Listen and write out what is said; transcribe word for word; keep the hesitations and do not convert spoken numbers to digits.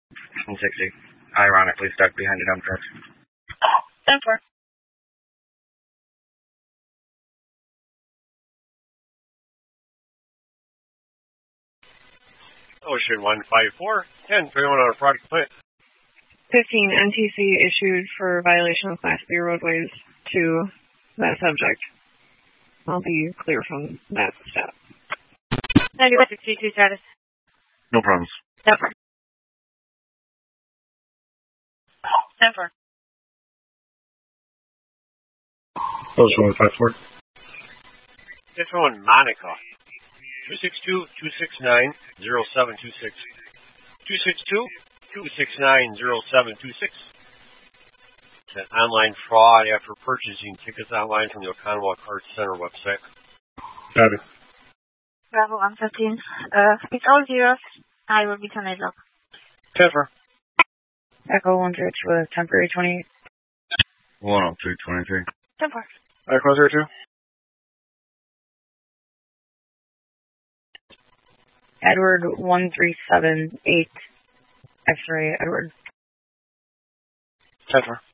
one sixty. Ironically stuck behind a dump truck. ten four. Ocean one five four, ten, twenty-one on a product plant. fifteen, N T C issued for violation of Class B roadways to that subject. I'll be clear from that step. ninety-one sixty-two status. No problems. ten four. ten four. Ocean one five four. This one, Monica. two six two, two six nine, zero seven two six. two six two, two six nine, zero seven two six. It's an online fraud after purchasing tickets online from the Oconomowoc Arts Center website. Got it. Bravo one fifteen. Uh, it's all zeros. I will be tornado. ten four. Echo one zero two with temporary twenty-eight. one oh three twenty-three. ten four. Echo zero two. Edward one three seven eight. X-ray Edward. ten four.